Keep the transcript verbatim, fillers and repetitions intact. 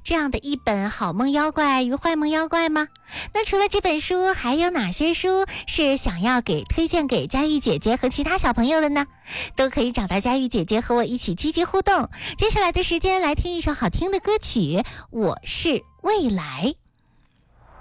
这样的一本好梦妖怪与坏梦妖怪吗？那除了这本书，还有哪些书是想要给推荐给佳玉姐姐和其他小朋友的呢？都可以找到佳玉姐姐和我一起积极互动。接下来的时间来听一首好听的歌曲，我是未来。